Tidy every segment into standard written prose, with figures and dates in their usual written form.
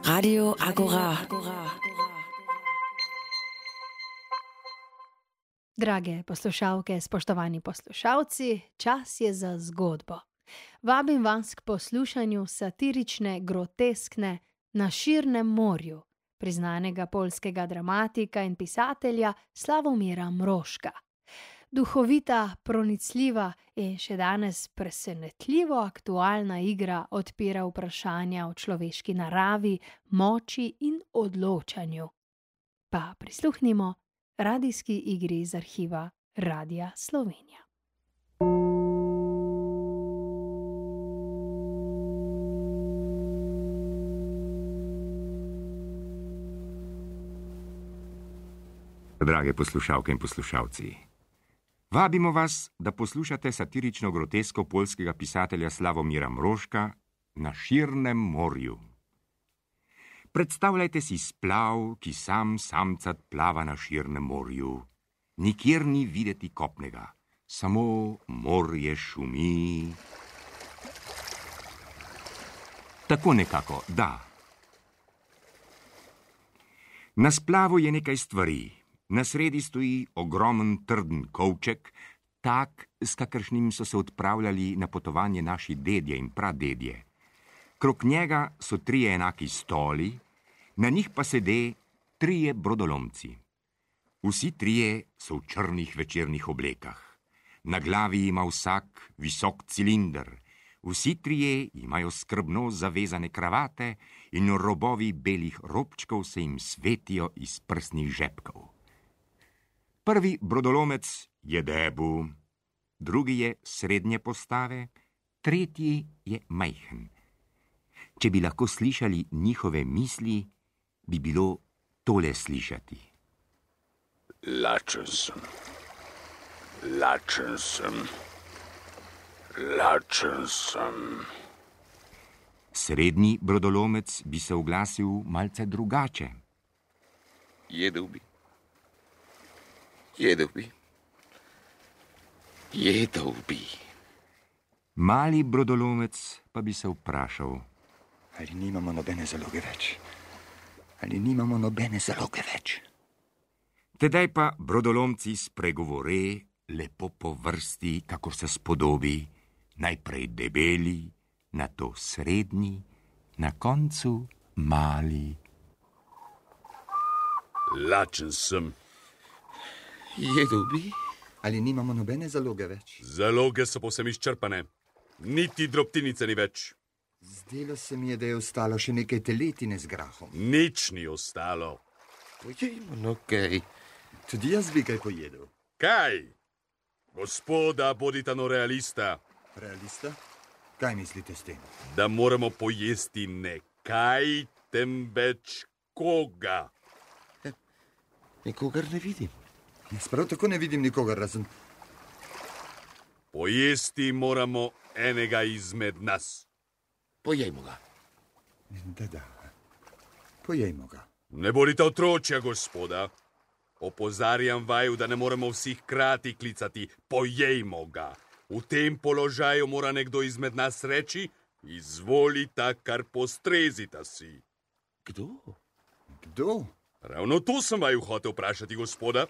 Radio Agora. Drage poslušalke, spoštovani poslušalci, čas je za zgodbo. Vabim vas k poslušanju satirične, groteskne Na širnem morju priznanega poljskega dramatika in pisatelja Sławomira Mrożka. Duhovita, pronicljiva in še danes presenetljivo aktualna igra odpira vprašanja o človeški naravi, moči in odločanju. Pa prisluhnimo radijski igri iz arhiva Radia Slovenija. Drage poslušalke in poslušalci, vabimo vas, da poslušate satirično grotesko poljskega pisatelja Sławomira Mrożka Na širnem morju. Predstavljajte si splav, ki samcat plava na širnem morju. Nikjer ni videti kopnega, samo morje šumi. Tako nekako, da. Na splavu je nekaj stvari. Na sredi stoji ogromen trden kovček, tak, s kakršnim so se odpravljali na potovanje naši dedje in pradedje. Krog njega so 3 enaki stoli, na njih pa sede 3 brodolomci. Vsi 3 so v črnih večernih oblekah. Na glavi ima vsak visok cilinder, vsi 3 imajo skrbno zavezane kravate in robovi belih robčkov se jim svetijo iz prsnih žepkov. Prvi brodolomec je debu, drugi je srednje postave, tretji je majhen. Če bi lahko slišali njihove misli, bi bilo tole slišati. Lačen sem. Srednji brodolomec bi se oglasil malce drugače. Jedel bi. Mali brodolomec pa bi se vprašal. Ali nimamo nobene zaloge več? Tedaj pa brodolomci spregovore lepo po vrsti, kakor se spodobi, najprej debeli, nato srednji, na koncu mali. Lačen sem. Jedel bi? Ali nimamo nobene zaloge več? Zaloge so povsem izčrpane. Niti drobtinice ni več. Zdelo se mi je, da je ostalo še nekaj teletine z grahom. Nič ni ostalo. Pojejmo, no kaj. Tudi jaz bi kaj pojedel. Kaj? Gospoda, bodita no realista. Realista? Kaj mislite s tem? Da moramo pojesti ne kaj, temveč koga. Nikogar ne vidim. Jaz prav tako ne vidim nikogar razen. Pojesti moramo enega izmed nas. Pojejmo ga. Da. Pojejmo ga. Ne bodite otročja, gospoda. Opozarjam vaju, da ne moremo vsi hkrati klicati pojejmo ga. V tem položaju mora nekdo izmed nas reči, izvolita, kar postrezita si. Kdo? Ravno to sem vaju hotel vprašati, gospoda.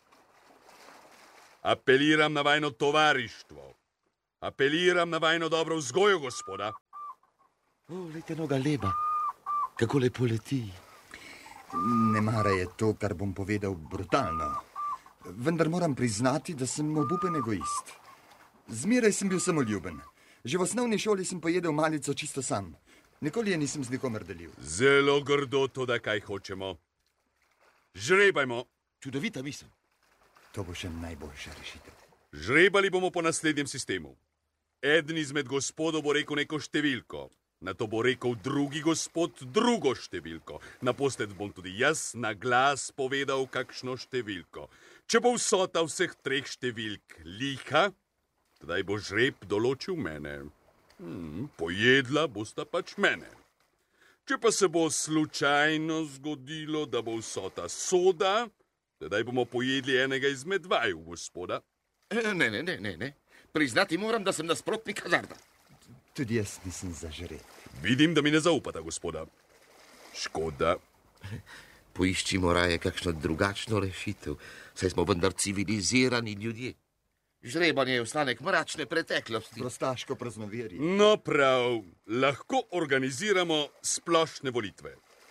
Apeliram na vajno tovarištvo. Apeliram na vajno dobro vzgojo, gospoda. Lejte noga leba, kako lepo leti. Nemara je to, kar bom povedal, brutalno. Vendar moram priznati, da sem obupen egoist. Zmeraj sem bil samoljuben. Že v osnovni šoli sem pojedel malico čisto sam. Nikoli je nisem z nikomer delil. Zelo grdo to, da kaj hočemo. Žrebajmo. Čudovita misel. To bo še najboljša rešitev. Žrebali bomo po naslednjem sistemu. Eden izmed gospodov bo rekel neko številko. Nato bo rekel drugi gospod drugo številko. Naposled bom tudi jaz na glas povedal kakšno številko. Če bo vsota vseh 3 številk liha, tedaj bo žreb določil mene. Pojedla bosta pač mene. Če pa se bo slučajno zgodilo, da bo vsota soda, tedaj bomo pojedli enega izmed vaju, gospoda. Ne. Priznati moram, da sem nasprotnik hazarda. Tudi jaz nisem za žreb. Vidim, da mi ne zaupata, gospoda. Škoda. Poiščimo raje kakšno drugačno rešitev, saj smo vendar civilizirani ljudje. Žrebanje je ostanek mračne preteklosti. Prostaško praznoverje. No prav, lahko organiziramo splošne volitve.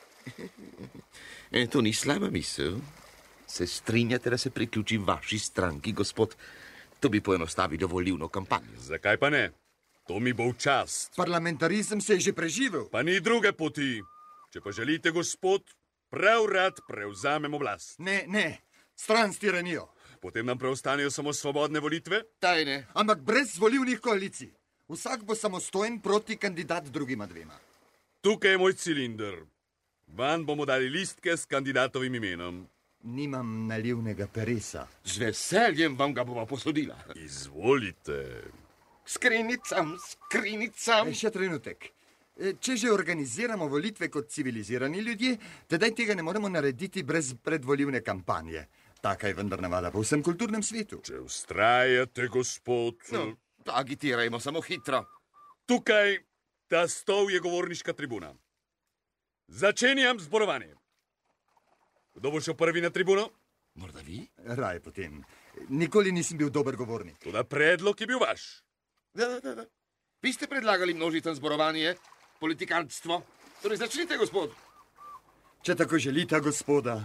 To ni slaba misel. Se strinjate, da se priključim vaši stranki, gospod? To bi poenostavilo volilno kampanjo. Zakaj pa ne? To mi bo v čast. Parlamentarizem se je že preživel. Pa ni druge poti. Če pa želite, gospod, prav rad prevzamem oblast. Ne, stran s tiranijo. Potem nam preostanejo samo svobodne volitve? Tajne. Ampak brez volilnih koalicij. Vsak bo samostojen proti kandidat drugima dvema. Tukaj je moj cilinder. Van bomo dali listke s kandidatovim imenom. Nimam nalivnega peresa. Z veseljem vam ga bova posodila. Izvolite. Skrinicam. Še trenutek. Če že organiziramo volitve kot civilizirani ljudje, tedaj tega ne moremo narediti brez predvolilne kampanje. Taka je vendar navada po vsem kulturnem svetu. Če vztrajate, gospod... No, agitirajmo samo hitro. Tukaj, ta stol je govorniška tribuna. Začenjam zborovanje. Kdo bo šel prvi na tribuno? Morda vi? Raje potem. Nikoli nisem bil dober govornik. Toda predlog je bil vaš. Da. Vi ste predlagali množično zborovanje, politikantstvo. Torej začnite, gospod. Če tako želite, gospoda.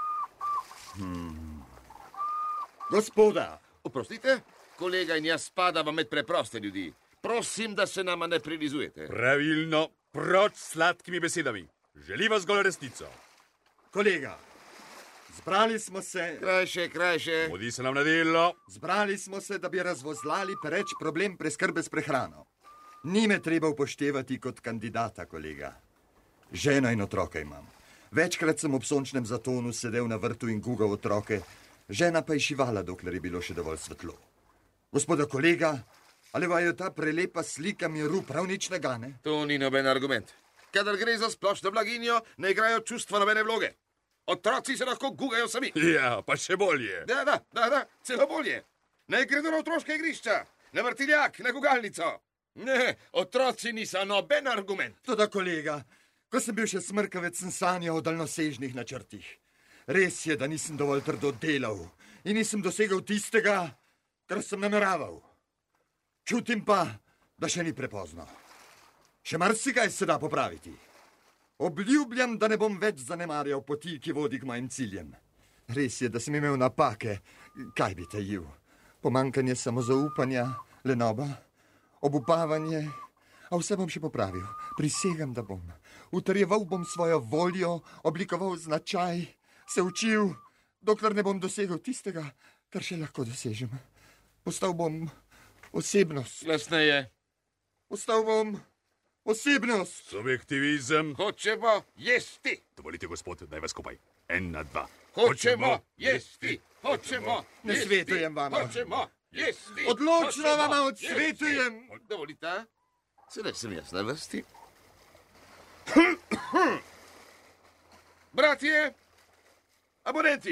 Gospoda. Oprostite, kolega in jaz spadava med preproste ljudi. Prosim, da se nama ne prilizujete. Pravilno, proč s sladkimi besedami. Želiva zgolj resnico. Kolega, zbrali smo se... Krajše. Modi se nam na delo. Zbrali smo se, da bi razvozlali pereč problem preskrbe s prehrano. Ni me treba upoštevati kot kandidata, kolega. Ženo in otroka imam. Večkrat sem ob sončnem zatonu sedel na vrtu in gugal otroke, žena pa je šivala, dokler je bilo še dovolj svetlo. Gospoda kolega, ali vaju ta prelepa slika miru prav nič ne gane? To ni noben argument. Kadar gre za splošno blaginjo, ne igrajo čustva nobene vloge. Otroci se lahko gugajo sami. Ja, pa še bolje. Da, celo bolje. Ne gredo na otroška igrišča, na vrtiljak, na gugalnico. Ne, otroci niso noben argument. Toda kolega, ko sem bil še smrkavec, sem sanjal o daljnosežnih načrtih. Res je, da nisem dovolj trdo delal in nisem dosegel tistega, kar sem nameraval. Čutim pa, da še ni prepozno. Še marsikaj se da popraviti. Obljubljam, da ne bom več zanemarjal poti, ki vodi k mojim ciljem. Res je, da sem imel napake. Kaj bi tajil? Pomankanje samozaupanja, lenoba, obupavanje. A vse bom še popravil. Prisegam, da bom. Utrjeval bom svojo voljo, oblikoval značaj, se učil, dokler ne bom dosegel tistega, kar še lahko dosežem. Postal bom osebnost. Glasneje. Postal bom osebnost. Subjektivizem. Hočemo jesti. Dovolite, gospod, daj vas skupaj. 1, 2. Hočemo jesti. Ne svetujem vama. Hočemo jesti. Odločno vama odsvetujem. Dovolite, sedaj sem jaz na vrsti. Bratje, abonenti.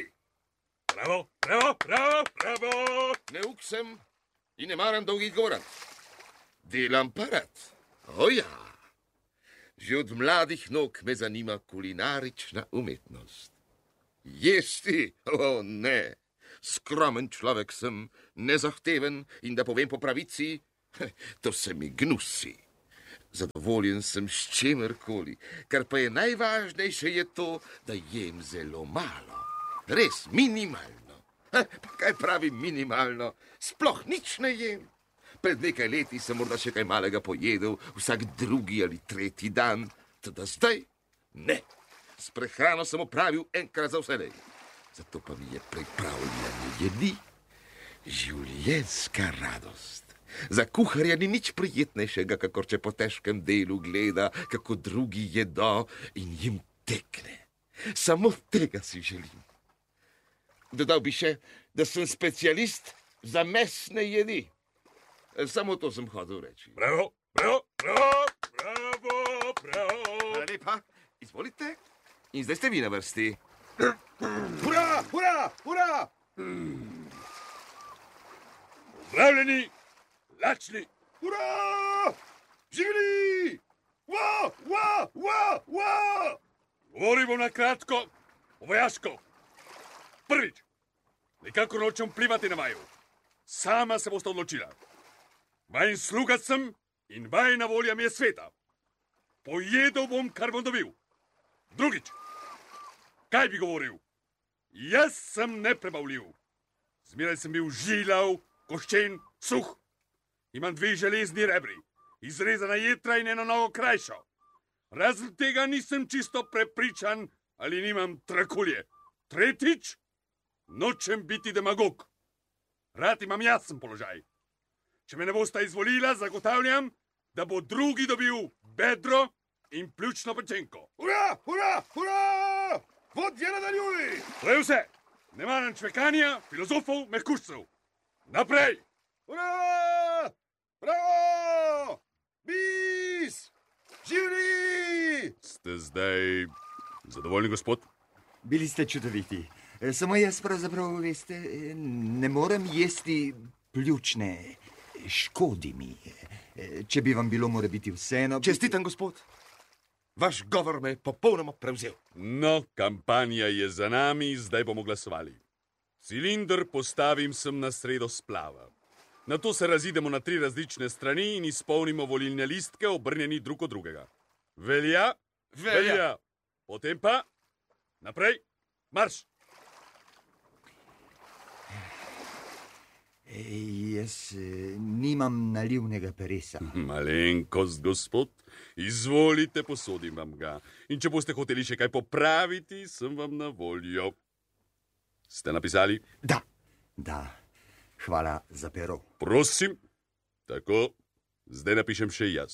Bravo. Neuk sem in ne maram dolgih govoranj. Delam pa rad. Ja. Že od mladih nog me zanima kulinarična umetnost. Jesti? Ne. Skromen človek sem, nezahteven in da povem po pravici, to se mi gnusi. Zadovoljen sem s čemerkoli, kar pa je najvažnejše je to, da jem zelo malo. Res, minimalno. Pa kaj pravi minimalno? Sploh nič ne jem. Pred nekaj leti sem morda še kaj malega pojedel, vsak drugi ali tretji dan. Toda zdaj ne. S prehrano sem opravil enkrat za vselej. Zato pa mi je pripravljanje jedi življenjska radost. Za kuharja ni nič prijetnejšega, kakor če po težkem delu gleda, kako drugi jedo in jim tekne. Samo tega si želim. Dodal bi še, da sem specialist za mesne jedi. Samo to sem hotel reči. Bravo. Hvala lepa. Izvolite. In zdaj ste vi na vrsti. Hurra! Zdravljeni, lačni. Hurra! Živeli! Govoril bom na kratko, vojaško. Prvič, nikakor nočem vplivati na vaju. Sama se boste odločila. Vajin sluga sem in vajina volja mi je sveta. Pojedel bom, kar bom dobil. Drugič, kaj bi govoril? Jaz sem neprebavljiv. Zmeraj sem bil žilav, koščen, suh. Imam 2 železni rebri, izrezana jetra in eno nogo krajšo. Razen tega nisem čisto prepričan, ali nimam trakulje. Tretjič, nočem biti demagog. Rad imam jasen položaj. Če me ne boste izvolila, zagotavljam, da bo drugi dobil bedro in pljučno pečenko. Ura, ura, ura! Vodje nadaljuj! To je vse. Ne maram čvekanja, filozofov, mehkužcev. Naprej! Ura! Bravo! Bis! Živni! Ste zdaj zadovoljni, gospod? Bili ste čudoviti. Samo jaz pravzaprav, veste, ne morem jesti pljučne. Škodi mi. Če bi vam bilo mora biti vseeno... Čestitam, gospod. Vaš govor me je popolnoma prevzel. No, kampanja je za nami, zdaj bomo glasovali. Cilinder postavim sem na sredo splava. Nato se razidemo na 3 različne strani in izpolnimo volilne listke, obrnjeni drug od drugega. Velja? Velja. Potem pa naprej, marš! Jaz nimam nalivnega peresa. Malenkost, gospod. Izvolite, posodim vam ga. In če boste hoteli še kaj popraviti, sem vam na voljo. Ste napisali? Da. Hvala za pero. Prosim. Tako, zdaj napišem še jaz.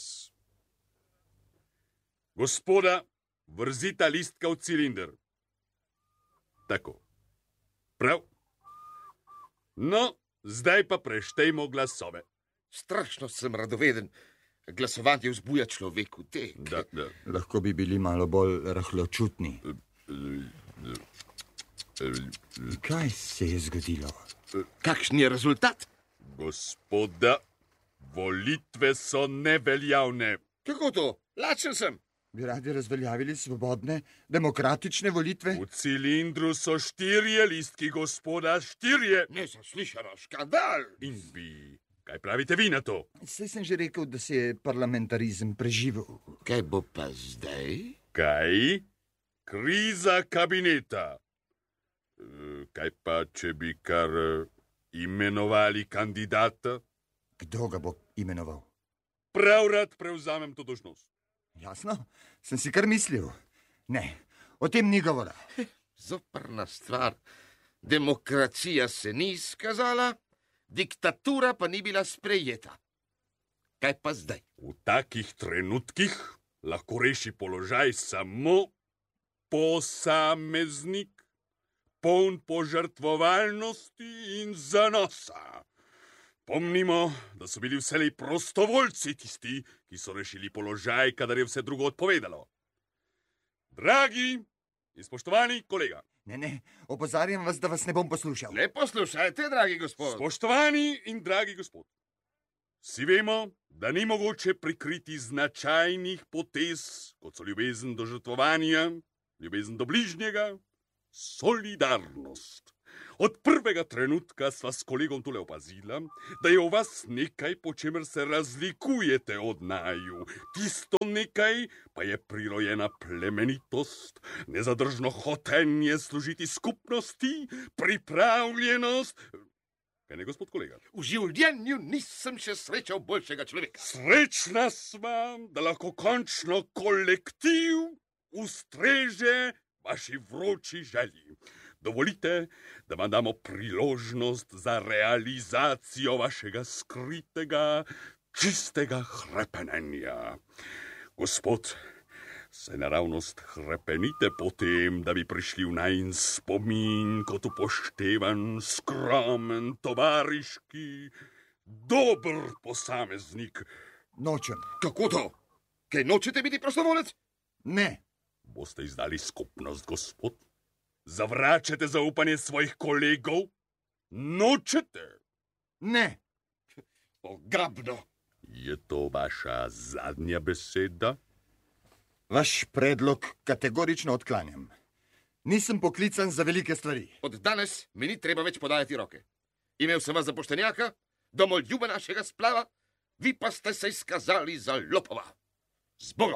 Gospoda, vrzita listka v cilinder. Tako. Prav. No, zdaj pa preštejmo glasove. Strašno sem radoveden. Glasovanje vzbuja človeku tek. Da. Lahko bi bili malo bolj rahločutni. Kaj se je zgodilo? Kakšen je rezultat? Gospoda, volitve so neveljavne. Kako to? Lačen sem. Bi radi razveljavili svobodne, demokratične volitve? V cilindru so 4 listki, gospoda, 4. Nezaslišano, škandal. In vi, kaj pravite vi na to? Saj sem že rekel, da se je parlamentarizem preživel. Kaj bo pa zdaj? Kaj? Kriza kabineta. Kaj pa, če bi kar imenovali kandidata? Kdo ga bo imenoval? Prav rad prevzamem to dolžnost. Jasno, sem si kar mislil. Ne, o tem ni govora. Zoprna stvar. Demokracija se ni izkazala, diktatura pa ni bila sprejeta. Kaj pa zdaj? V takih trenutkih lahko reši položaj samo posameznik, poln požrtvovalnosti in zanosa. Pomnimo, da so bili vselej prostovoljci tisti, ki so rešili položaj, kadar je vse drugo odpovedalo. Dragi in spoštovani kolega. Ne, opozarjam vas, da vas ne bom poslušal. Ne poslušajte, dragi gospod. Spoštovani in dragi gospod, vsi vemo, da ni mogoče prikriti značajnih potez, kot so ljubezen do žrtvovanja, ljubezen do bližnjega, solidarnost. Od prvega trenutka sva s kolegom tole opazila, da je v vas nekaj, po čemer se razlikujete od naju. Tisto nekaj pa je prirojena plemenitost, nezadržno hotenje služiti skupnosti, pripravljenost. Kaj ne, gospod kolega? V življenju nisem še srečal boljšega človeka. Srečna sva, da lahko končno kolektiv ustreže vaši vroči želji. Dovolite, da vam damo priložnost za realizacijo vašega skritega, čistega hrepenenja. Gospod, se naravnost hrepenite potem, da bi prišli v najin spomin kot upoštevan, skromen, tovariški, dober posameznik. Nočem. Kako to? Kaj nočete biti prostovolec? Ne. Boste izdali skupnost, gospod? Zavračate zaupanje svojih kolegov? Nočete? Ne. Ogabno. Je to vaša zadnja beseda? Vaš predlog kategorično odklanjam. Nisem poklican za velike stvari. Od danes mi ni treba več podajati roke. Imel sem vas za poštenjaka, domoljuba našega splava, vi pa ste se izkazali za lopova. Z Bogom!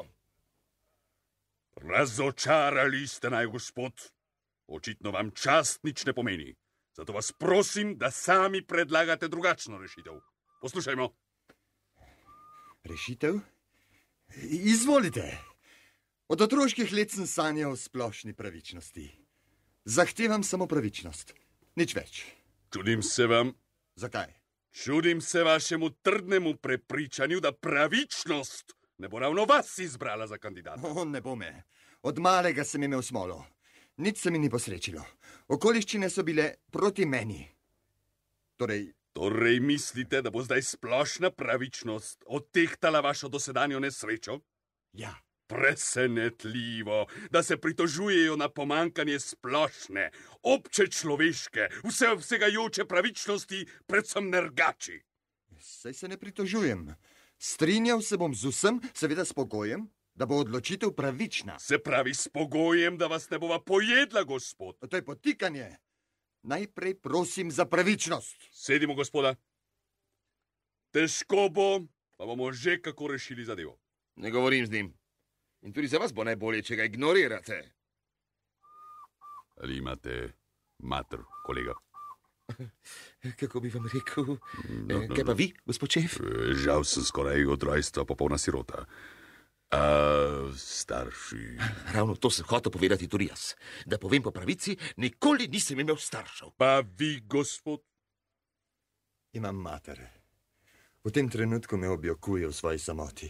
Razočarali ste naj, gospod. Očitno vam čast nič ne pomeni. Zato vas prosim, da sami predlagate drugačno rešitev. Poslušajmo. Rešitev? Izvolite. Od otroških let sem sanjal o splošni pravičnosti. Zahtevam samo pravičnost. Nič več. Čudim se vam. Zakaj? Čudim se vašemu trdnemu prepričanju, da pravičnost ne bo ravno vas izbrala za kandidata. Ne bo me. Od malega sem imel smolo. Nič se mi ni posrečilo. Okoliščine so bile proti meni. Torej mislite, da bo zdaj splošna pravičnost odtehtala vašo dosedanjo nesrečo? Ja. Presenetljivo, da se pritožujejo na pomankanje splošne, obče človeške, vsegajoče pravičnosti, predvsem nergači. Saj se ne pritožujem. Strinjal se bom z vsem, seveda s pogojem, da bo odločitev pravična. Se pravi s pogojem, da vas ne bova pojedla, gospod. To je podtikanje. Najprej prosim za pravičnost. Sedimo, gospoda. Težko bo, pa bomo že kako rešili zadevo. Ne govorim z njim. In tudi za vas bo najbolje, če ga ignorirate. Ali imate mater, kolega? Kako bi vam rekel? Kaj pa vi, gospod šef? Žal sem skoraj od rojstva popolna sirota. Starši... Ravno to sem hotel povedati tudi jaz. Da povem po pravici, nikoli nisem imel staršev. Pa vi, gospod? Imam mater. V tem trenutku me objokuje v svoji samoti.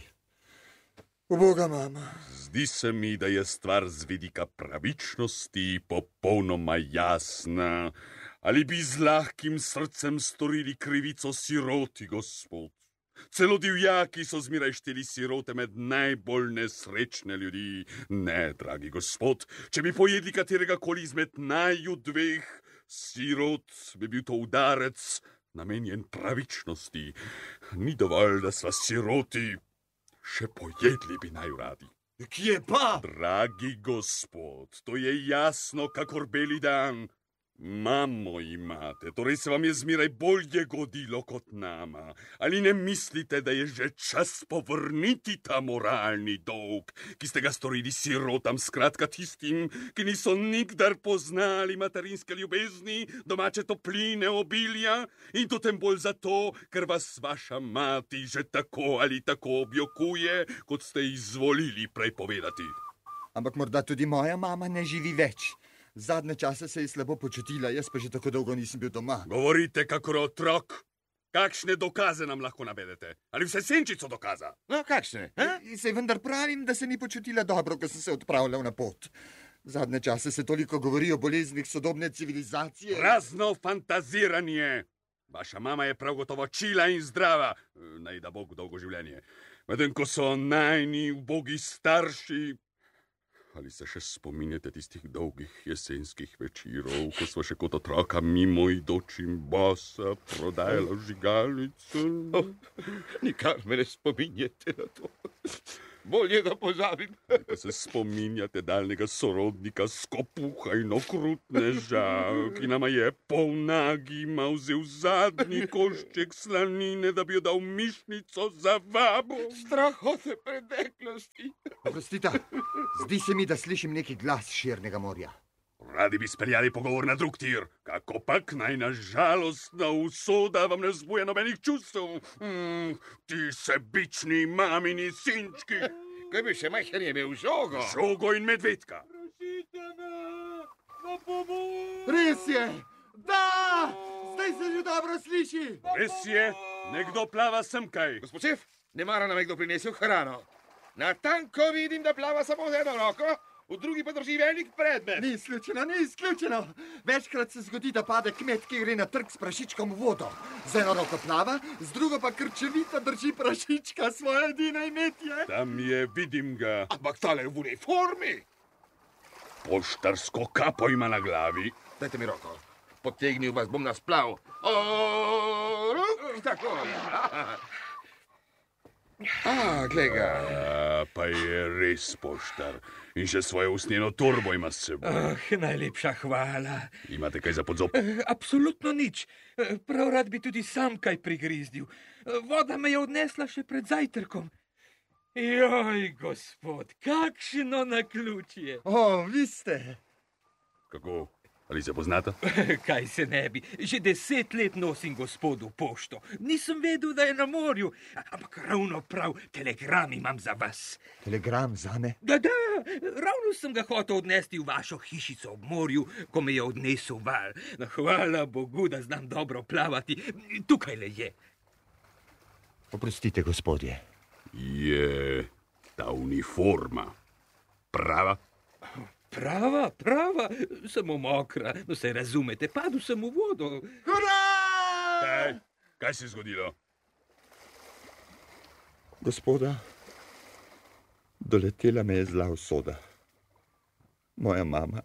Uboga mama. Zdi se mi, da je stvar z vidika pravičnosti popolnoma jasna. Ali bi z lahkim srcem storili krivico siroti, gospod? Celo divjaki so zmeraj šteli sirote med najbolj nesrečne ljudi. Ne, dragi gospod, če bi pojedli katerega koli izmed naju dveh sirot, bi bil to udarec namenjen pravičnosti. Ni dovolj, da sva siroti. Še pojedli bi naju radi. Kje pa? Dragi gospod, to je jasno, kakor beli dan. Mamo imate, torej se vam je zmeraj bolje godilo kot nama. Ali ne mislite, da je že čas povrniti ta moralni dolg, ki ste ga storili sirotam, skratka tistim, ki niso nikdar poznali materinske ljubezni, domače topline, obilja, in to tem bolj zato, ker vas vaša mati že tako ali tako objokuje, kot ste izvolili prej povedati. Ampak morda tudi moja mama ne živi več. Zadnje čase se je slabo počutila, jaz pa že tako dolgo nisem bil doma. Govorite kakor otrok. Kakšne dokaze nam lahko navedete? Ali vse senčico dokaza? No, kakšne? Sej vendar pravim, da se ni počutila dobro, ko sem se odpravljal na pot. Zadnje čase se toliko govori o boleznih sodobne civilizacije. Prazno fantaziranje. Vaša mama je prav gotovo čila in zdrava. Naj da Bog dolgo življenje. Medtem ko so najni ubogi starši... Ali se še spominjate tistih dolgih jesenskih večerov, ko sva še kot otroka mimo idočim bosa prodajala žigalnice? Nikar me ne spominjate na to. Bolje, da pozabim. Ko se spominjate daljnega sorodnika skopuha in okrutneža, ki nama je polnagima vzel zadnji košček slanine, da bi jo dal mišnico za vabo. Strahote preteklosti. Oprostite, zdi se mi, da slišim neki glas širnega morja. Radi bi speljali pogovor na drug tir, kako pak naj na žalostna usoda vam ne vzbuja nobenih čustev. Ti sebični mamini sinčki. Kaj bi še majhen je imel žogo? Žogo in medvedka. Prosite me, na pomoč. Res je! Da! Zdaj se že dobro sliši! Res je, nekdo plava semkaj. Gospod šef, ne mara nam je kdo prinesel hrano. Na tanko vidim, da plava samo z eno roko, v drugi pa drži velik predmet. Ni izključeno, ni izključeno. Večkrat se zgodi, da pade kmet, ki gre na trg s prašičkom v vodo. Z eno roko plava, z drugo pa krčevito drži prašička, svoje edino imetje. Tam je, vidim ga. Ampak tale je v uniformi. Poštarsko kapo ima na glavi. Dajte mi roko. Potegnil vas bom na splav. Tako. Glej ga. Pa je res poštar. In še svojo usnjeno torbo ima s seboj. Najlepša hvala. Imate kaj za podzob? Absolutno nič. Prav rad bi tudi sam kaj prigrizdil. Voda me je odnesla še pred zajtrkom. Joj, gospod, kakšno naključje. Vi ste. Kako? Ali se poznata? Kaj se ne bi. Že 10 let nosim gospodu pošto. Nisem vedel, da je na morju. Ampak ravno prav telegram imam za vas. Telegram zame? Da, ravno sem ga hotel odnesti v vašo hišico ob morju, ko me je odnesel val. Hvala Bogu, da znam dobro plavati. Tukaj le je. Oprostite, gospodje. Je ta uniforma prava? Prava, samo mokra. No se razumete, padel sem v vodo. Hurra! Kaj se je zgodilo? Gospoda, doletela me je zla usoda. Moja mama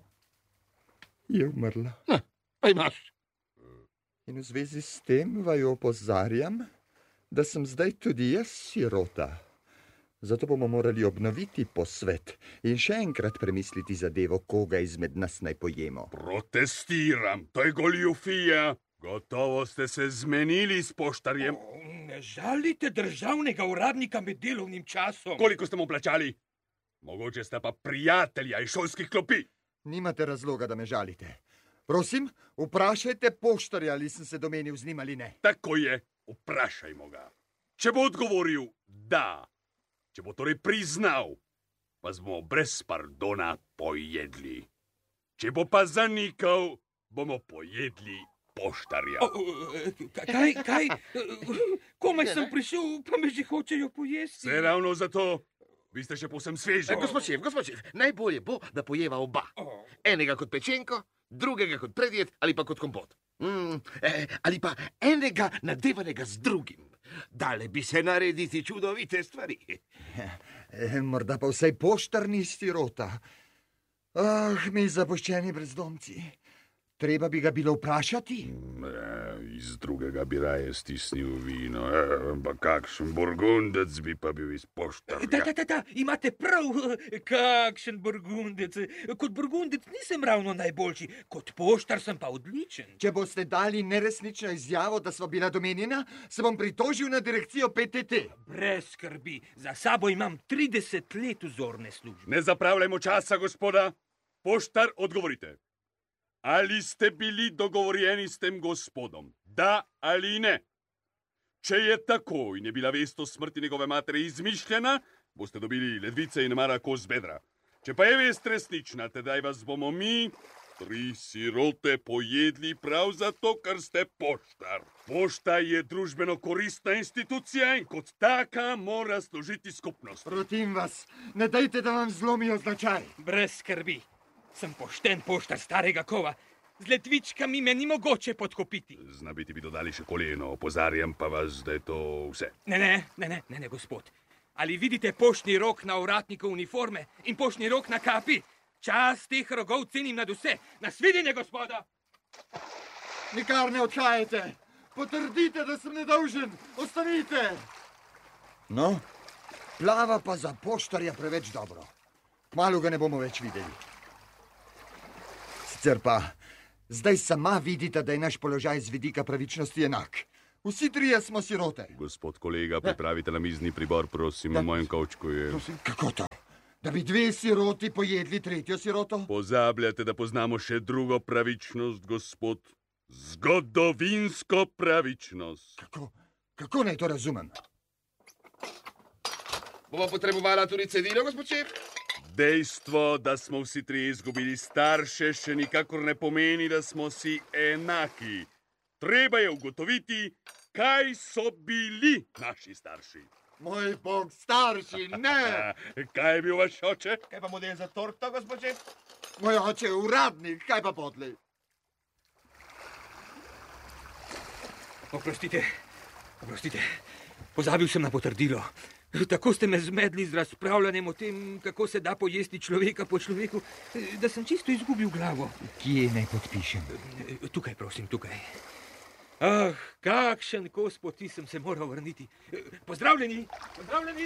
je umrla. Pa imaš. In v zvezi s tem vaju opozarjam, da sem zdaj tudi jaz sirota. Zato bomo morali obnoviti posvet in še enkrat premisliti zadevo, koga izmed nas naj pojemo. Protestiram, to je goljufija. Gotovo ste se zmenili s poštarjem. Ne žalite državnega uradnika med delovnim časom. Koliko ste mu plačali? Mogoče sta pa prijatelja iz šolskih klopi. Nimate razloga, da me žalite. Prosim, vprašajte poštarja, ali sem se domenil z njim ali ne. Tako je, vprašajmo ga. Če bo odgovoril da, če bo torej priznal, vas bomo brez pardona pojedli. Če bo pa zanikal, bomo pojedli poštarja. Kaj? Komaj sem prišel, pa me že hočejo pojesti. Se ravno zato, vi ste še povsem sveži. Gospod šef, najbolje bo, da pojeva oba. Enega kot pečenko, drugega kot predjed ali pa kot kompot. Ali pa enega nadevanega z drugim. Dale bi se narediti čudovite stvari. Morda pa vsaj poštar ni sirota. Mi zapuščeni brezdomci. Treba bi ga bilo vprašati. Iz drugega bi raje stisnil vino, ampak kakšen burgundec bi pa bil iz poštarja. Da, imate prav, kakšen burgundec. Kot burgundec nisem ravno najboljši, kot poštar sem pa odličen. Če boste dali neresnično izjavo, da sva bila domenjena, se bom pritožil na direkcijo PTT. Brez skrbi, za sabo imam 30 let vzorne službe. Ne zapravljajmo časa, gospoda. Poštar, odgovorite. Ali ste bili dogovorjeni s tem gospodom? Da ali ne? Če je tako in je bila vest o smrti njegove matere izmišljena, boste dobili ledvice in nemara kos bedra. Če pa je vest resnična, tedaj vas bomo mi, 3 sirote, pojedli prav zato, ker ste poštar. Pošta je družbeno koristna institucija in kot taka mora služiti skupnost. Protim vas, ne dajte, da vam zlomijo značaj. Brez skrbi. Sem pošten poštar starega kova. Z ledvičkami me ni mogoče podkupiti. Znabiti bi dodali še koleno, opozarjam pa vas, da je to vse. Ne, gospod. Ali vidite poštni rok na ovratniku uniforme in poštni rok na kapi? Čas teh rogov cenim nad vse. Nasvidenje, gospoda! Nikar ne odhajajte. Potrdite, da sem nedolžen. Ostanite. No, plava pa za poštarja preveč dobro. Kmalu ga ne bomo več videli. Sicer pa, zdaj sama vidite, da je naš položaj z vidika pravičnosti enak. Vsi trije smo sirote. Gospod kolega, pripravite namizni pribor, prosim, v mojem kovčku je... Prosim, kako to? Da bi 2 siroti pojedli 3. siroto? Pozabljate, da poznamo še drugo pravičnost, gospod. Zgodovinsko pravičnost. Kako naj to razumem? Bomo potrebovala tudi cedilo, gospod šef? Dejstvo, da smo vsi 3 izgubili starše, še nikakor ne pomeni, da smo si enaki. Treba je ugotoviti, kaj so bili naši starši. Moj bog, starši, ne! Kaj je bil vaš oče? Kaj pa model za torto, gospod šef? Moj oče je uradnik, kaj pa podlej? Oprostite, pozabil sem na potrdilo. Tako ste me zmedli z razpravljanjem o tem, kako se da pojesti človeka po človeku, da sem čisto izgubil glavo. Kje naj podpišem? Tukaj, prosim, tukaj. Ah, kakšen kos poti sem se moral vrniti. Pozdravljeni, pozdravljeni.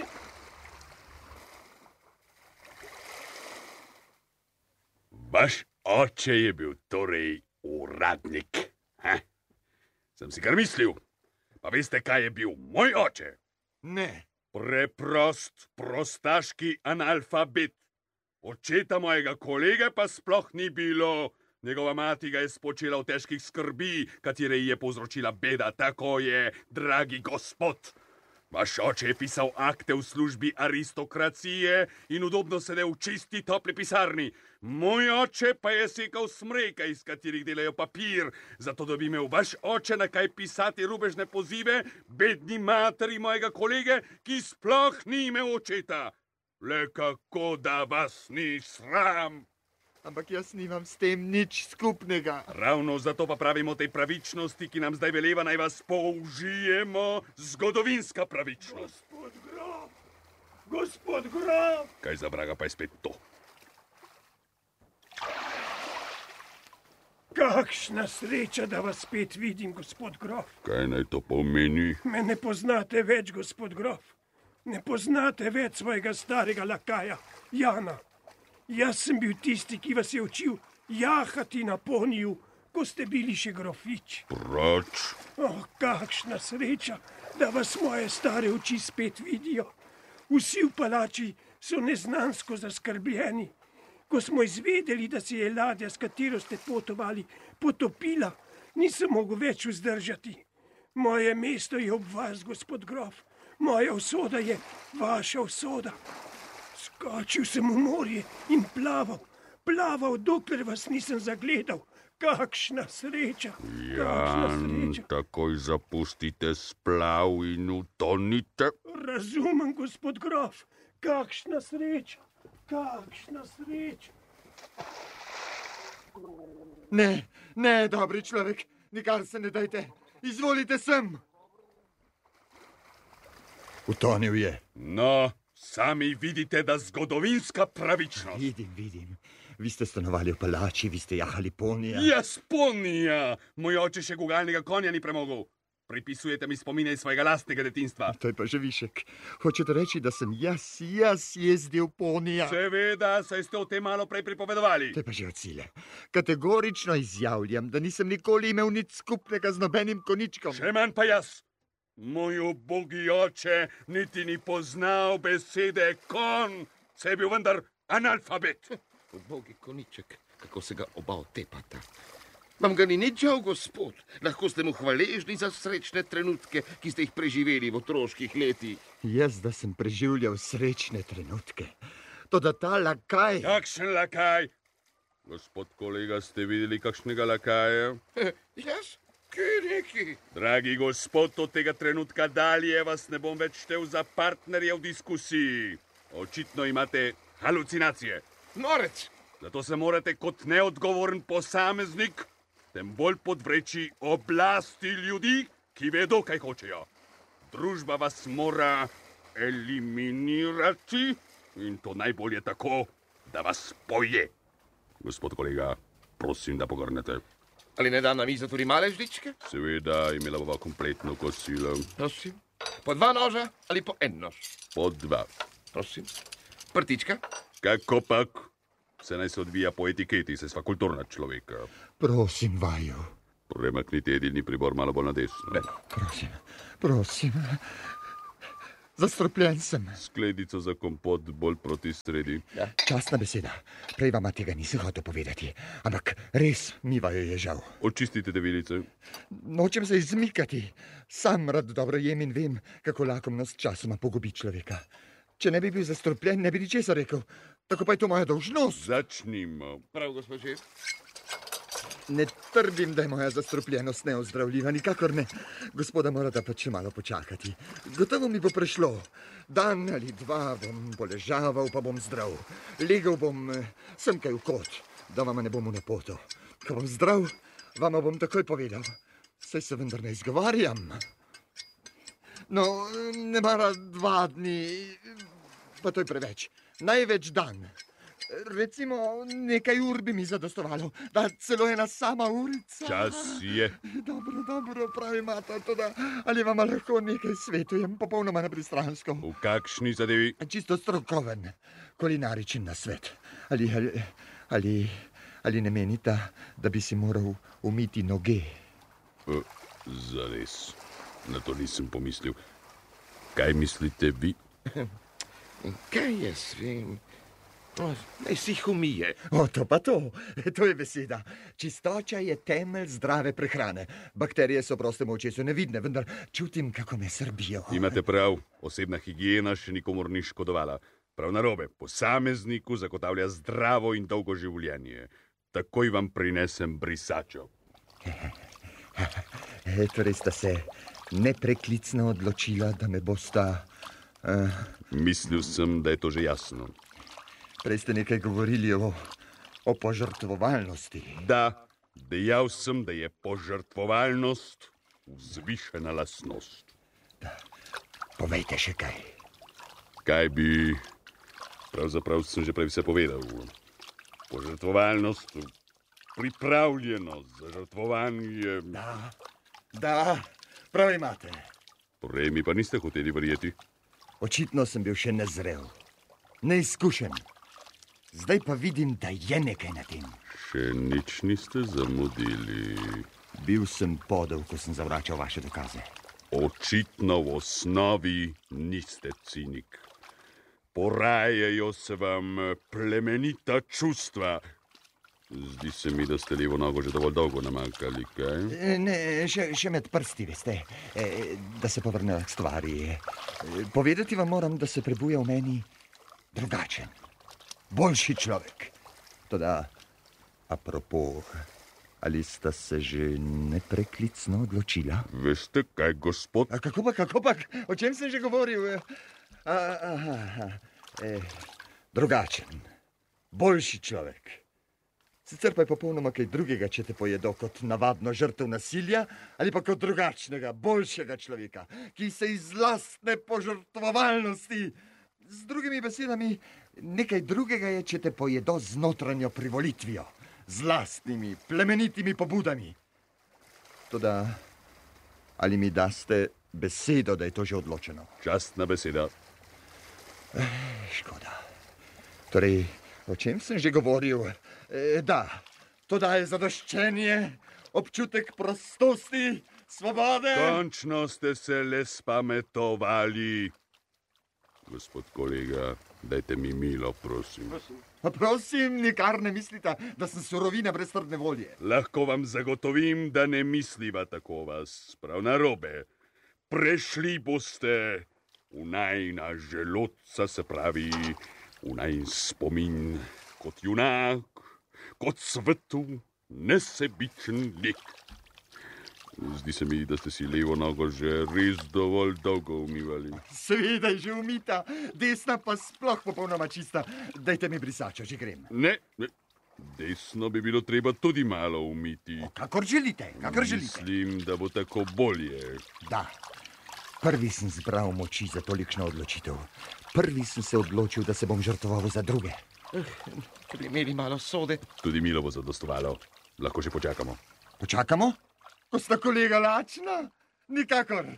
Vaš oče je bil torej uradnik. Sem si kar mislil. Pa veste, kaj je bil moj oče? Ne. Preprost, prostaški analfabet. Očeta mojega kolege pa sploh ni bilo. Njegova mati ga je spočela v težkih skrbi, katere ji je povzročila beda. Tako je, dragi gospod. Vaš oče je pisal akte v službi aristokracije in udobno sedel v čisti topli pisarni. Moj oče pa je sekal smreke, iz katerih delajo papir, zato da bi imel vaš oče na kaj pisati rubežne pozive bedni materi mojega kolege, ki sploh ni imel očeta. Le kako da vas ni sram? Ampak jaz nimam s tem nič skupnega. Ravno zato pa pravimo tej pravičnosti, ki nam zdaj veleva, naj vas použijemo, zgodovinska pravičnost. Gospod grof! Gospod grof! Kaj za vraga pa je spet to? Kakšna sreča, da vas spet vidim, gospod grof. Kaj naj to pomeni? Me ne poznate več, gospod grof. Ne poznate več svojega starega lakaja, Jana. Jaz sem bil tisti, ki vas je učil jahati na poniju, ko ste bili še grofič. Proč? Oh, kakšna sreča, da vas moje stare oči spet vidijo. Vsi v palači so neznansko zaskrbljeni. Ko smo izvedeli, da se je ladja, s katero ste potovali, potopila, nisem mogel več vzdržati. Moje mesto je ob vas, gospod grof. Moja usoda je vaša usoda. Skočil sem v morje in plaval, dokler vas nisem zagledal. Kakšna sreča, kakšna sreča. Takoj zapustite splav in utonite. Razumem, gospod grof, kakšna sreča, kakšna sreča. Ne, dobri človek, nikar se ne dajte. Izvolite sem. Utonil je. No, sami vidite, da zgodovinska pravičnost. Vidim. Vi ste stanovali v palači, vi ste jahali ponija. Jaz ponija! Moj oče še gugalnega konja ni premogel. Pripisujete mi spomine iz svojega lastnega detinstva. To je pa že višek. Hočete reči, da sem jaz jezdil ponija? Seveda, saj ste o tem malo prej pripovedovali. To je pa že od sile. Kategorično izjavljam, da nisem nikoli imel nič skupnega z nobenim koničkom. Še manj pa jaz. Moj ubogi oče niti ni poznal besede kon, se je bil vendar analfabet. Ubogi koniček, kako se ga oba otepata. Vam ga ni nič žal, gospod. Lahko ste mu hvaležni za srečne trenutke, ki ste jih preživeli v otroških letih. Jaz, da sem preživljal srečne trenutke. Toda ta lakaj... Kakšen lakaj? Gospod kolega, ste videli kakšnega lakaja? Jaz? Kaj neki? Dragi gospod, od tega trenutka dalje vas ne bom več štel za partnerje v diskusiji. Očitno imate halucinacije. Norec! Zato se morate kot neodgovoren posameznik tem bolj podvreči oblasti ljudi, ki vedo, kaj hočejo. Družba vas mora eliminirati in to najbolje tako, da vas poje. Gospod kolega, prosim, da pogrnete. Ali ne da na mizo tudi male žličke? Seveda, imela bova kompletno kosilo. Prosim. Po 2 noža ali po 1 nož? Po 2. Prosim. Prtička? Kako pak? Se naj se odvija po etiketi, se sva kulturna človeka. Prosim, vaju. Premaknite jedilni pribor malo bolj na desno. Prosim. Zastropljen sem. Skledico za kompot bolj proti sredi. Ja. Častna beseda. Prej vama tega nisem hotel povedati, ampak res mi vaju je žal. Očistite te vilice. Nočem se izmikati. Sam rad dobro jem in vem, kako lakomnost časoma pogubi človeka. Če ne bi bil zastropljen, ne bi ničesar rekel. Tako pa je to moja dolžnost. Začnimo. Prav, gospod šef. Ne trdim, da je moja zastropljenost neozdravljiva, nikakor ne. Gospoda morata pa še malo počakati. Gotovo mi bo prešlo. Dan ali 2 bom poležaval, pa bom zdrav. Legel bom semkaj v kot, da vama ne bom v napoto. Ko bom zdrav, vama bom takoj povedal. Saj se vendar ne izgovarjam. No, ne mara 2 dni, pa to je preveč. Največ dan. Recimo, nekaj ur bi mi zadostovalo, da celo ena sama urica. Čas je. Dobro, pravi mata, toda ali vam lahko nekaj svetujem, popolnoma nepristransko? V kakšni zadevi? Čisto strokoven, kulinaričen nasvet. Ali ne menite, da bi si moral umiti noge? Zares, na to nisem pomislil. Kaj mislite vi? Kaj jaz vem? Naj si jih umije. To je beseda. Čistoča je temelj zdrave prehrane. Bakterije so prostemu očesu nevidne, vendar čutim, kako me srbijo. Imate prav, osebna higiena še nikomor ni škodovala. Prav narobe, posamezniku zagotavlja zdravo in dolgo življenje. Takoj vam prinesem brisačo. Torej sta se nepreklicno odločila, da me bosta... Mislil sem, da je to že jasno. Prej ste nekaj govorili o požrtvovalnosti. Da, dejal sem, da je požrtvovalnost vzvišena lastnost. Povejte še kaj. Kaj bi... Pravzaprav sem že prej vse povedal. Požrtvovalnost, pripravljenost za žrtvovanje... Da, prav imate. Prej mi pa niste hoteli verjeti. Očitno sem bil še nezrel, neizkušen. Zdaj pa vidim, da je nekaj na tem. Še nič niste zamudili. Bil sem podel, ko sem zavračal vaše dokaze. Očitno v osnovi niste cinik. Porajajo se vam plemenita čustva. Zdi se mi, da ste levo nogo že dovolj dolgo namakali, kaj? Ne, še med prsti, veste, da se povrnejo k stvari. Povedati vam moram, da se prebuja v meni drugačen, boljši človek. Toda, apropo, ali sta se že nepreklicno odločila? Veste kaj, gospod? Kako pa, o čem sem že govoril? Drugačen, boljši človek. Sicer pa je popolnoma kaj drugega, če te pojedo kot navadno žrtev nasilja ali pa kot drugačnega, boljšega človeka, ki se iz lastne požrtvovalnosti. Z drugimi besedami, nekaj drugega je, če te pojedo z notranjo privolitvijo, z lastnimi, plemenitimi pobudami. Toda, ali mi daste besedo, da je to že odločeno? Častna beseda. Škoda. Torej, o čem sem že govoril? Da, to daje zadoščenje, občutek prostosti, svobode. Končno ste se le spametovali. Gospod kolega, dajte mi milo, prosim. Prosim, nikar ne mislite, da sem surovina brez trdne volje. Lahko vam zagotovim, da ne misliva tako vas. Prav narobe. Prešli boste v najina želodca, se pravi v najin spomin kot junak, kot svetu, nesebičen lik. Zdi se mi, da ste si levo nogo že res dovolj dolgo umivali. Seveda je že umita, desna pa sploh popolnoma čista. Dajte mi brisačo, že grem. Ne, desno bi bilo treba tudi malo umiti. Kakor želite. Mislim, da bo tako bolje. Da, prvi sem zbral moči za tolikšno odločitev. Prvi sem se odločil, da se bom žrtvoval za druge. Če bi imeli malo sode. Tudi milo bo zadostovalo. Lahko še počakamo. Počakamo? Ko sta kolega lačna? Nikakor.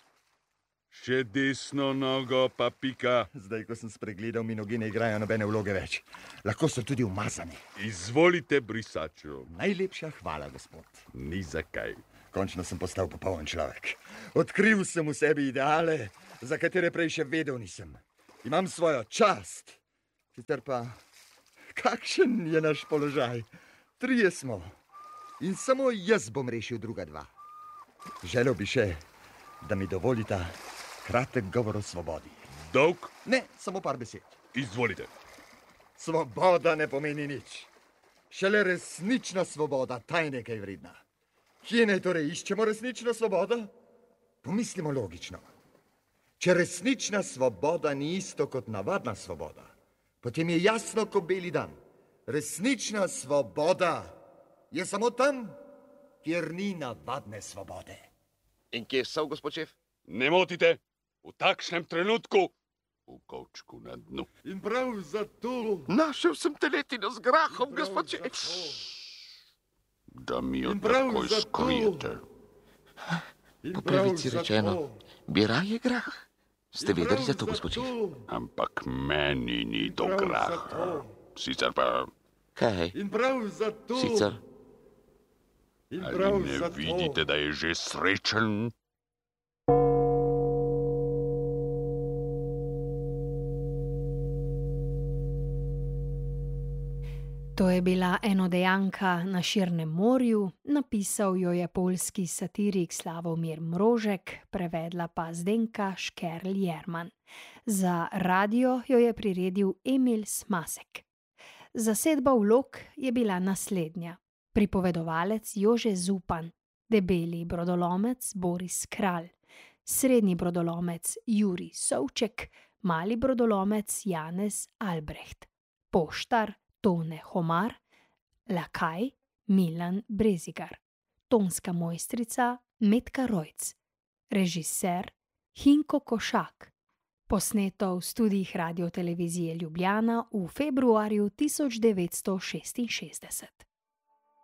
Še desno nogo pa pika. Zdaj, ko sem spregledal, mi noge ne igrajo nobene vloge več. Lahko so tudi umazane. Izvolite brisačo. Najlepša hvala, gospod. Ni zakaj. Končno sem postal popoln človek. Odkril sem v sebi ideale, za katere prej še vedel nisem. Imam svojo čast. Sicer pa, kakšen je naš položaj? 3 smo. In samo jaz bom rešil druga 2. Želel bi še, da mi dovolita kratek govor o svobodi. Dolg? Ne, samo par besed. Izvolite. Svoboda ne pomeni nič. Šele resnična svoboda, ta je nekaj vredna. Kje naj torej iščemo resnično svobodo? Pomislimo logično. Če resnična svoboda ni isto kot navadna svoboda, potem je jasno kot beli dan. Resnična svoboda je samo tam, kjer ni navadne svobode. In kje so, gospod šef? Ne motite, v takšnem trenutku v kovčku na dnu. In prav zato... Našel sem teletino z grahom, gospodče. Da mi jo takoj skrijete. Po pravici rečeno, bi raje grah. Ste vedeli za to, gospodče? Ampak meni ni do graha. Sicer pa... Kaj? In prav zato... Sicer? Ali ne vidite, da je že srečen? To je bila enodejanka Na širnem morju, napisal jo je poljski satirik Slavomir Mrožek, prevedla pa Zdenka Škerl Jerman. Za radio jo je priredil Emil Smasek. Zasedba vlog je bila naslednja: pripovedovalec Jože Zupan, debeli brodolomec Boris Kralj, srednji brodolomec Jurij Sovček, mali brodolomec Janez Albrecht, poštar Tone Homar, lakaj Milan Brezigar, tonska mojstrica Metka Rojc, režiser Hinko Košak. Posneto v studijih Radiotelevizije Ljubljana v februarju 1966.